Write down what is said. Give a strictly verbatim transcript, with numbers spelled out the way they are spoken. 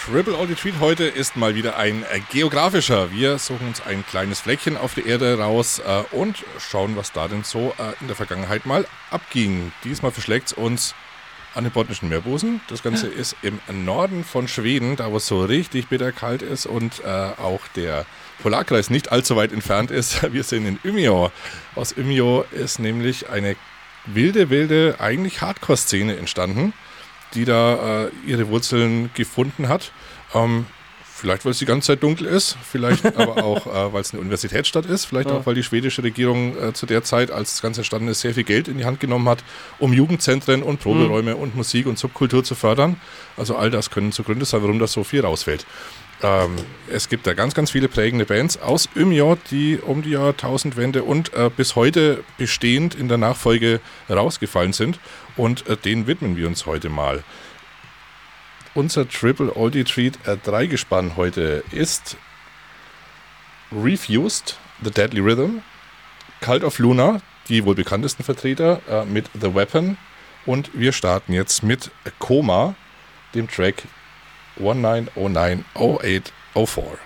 Triple Oldie Treat heute ist mal wieder ein äh, geografischer. Wir suchen uns ein kleines Fleckchen auf der Erde raus äh, und schauen, was da denn so äh, in der Vergangenheit mal abging. Diesmal verschlägt es uns an den botnischen Meerbusen. Das Ganze ist im Norden von Schweden, da wo es so richtig bitterkalt ist und äh, auch der Polarkreis nicht allzu weit entfernt ist. Wir sind in Umeå. Aus Umeå ist nämlich eine wilde, wilde, eigentlich Hardcore-Szene entstanden, die da äh, ihre Wurzeln gefunden hat. Ähm, vielleicht, weil es die ganze Zeit dunkel ist, vielleicht aber auch, äh, weil es eine Universitätsstadt ist, vielleicht ja. auch, weil die schwedische Regierung äh, zu der Zeit, als das Ganze entstanden ist, sehr viel Geld in die Hand genommen hat, um Jugendzentren und Proberäume mhm. und Musik und Subkultur zu fördern. Also all das können Gründe sein, warum das so viel rausfällt. Ähm, es gibt da ganz, ganz viele prägende Bands aus Umeå, die um die Jahrtausendwende und äh, bis heute bestehend in der Nachfolge rausgefallen sind. Und äh, denen widmen wir uns heute mal. Unser Triple Oldie Treat äh, Dreigespann heute ist Refused, The Deadly Rhythm, Cult of Luna, die wohl bekanntesten Vertreter, äh, mit The Weapon. Und wir starten jetzt mit Coma, dem Track one nine oh nine oh eight oh four.